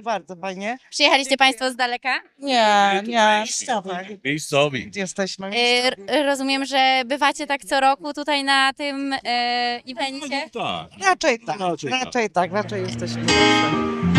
bardzo fajnie. Przyjechaliście Państwo z daleka? Nie, Miejscowi. jesteśmy. Rozumiem, że bywacie tak co roku tutaj na tym evencie? Tak. Raczej tak, Raczej tak. raczej jesteśmy zawsze.